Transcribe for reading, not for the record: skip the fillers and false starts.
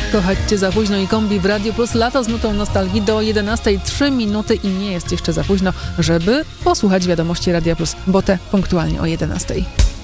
Kochać Cię za późno i Kombi w Radio Plus. Lato z nutą nostalgii do 11:03 minuty i nie jest jeszcze za późno, żeby posłuchać wiadomości Radia Plus, bo te punktualnie o 11:00.